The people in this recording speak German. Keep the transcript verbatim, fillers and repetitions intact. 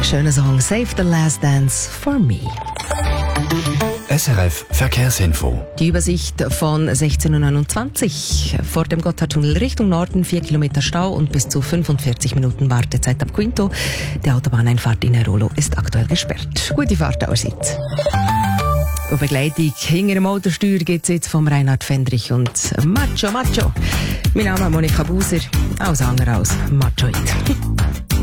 schöner Song Save the Last Dance for Me. S R F Verkehrsinfo. Die Übersicht von sechzehn Uhr neunundzwanzig. Vor dem Gotthardtunnel Richtung Norden vier Kilometer Stau und bis zu fünfundvierzig Minuten Wartezeit ab Quinto. Die Autobahneinfahrt in Airolo ist aktuell gesperrt. Gute Fahrt allerseits. Und Begleitung hinter dem Autosteuer gibt es jetzt vom Reinhard Fendrich und Macho Macho. Mein Name ist Monika Buser, alles andere als Machoid.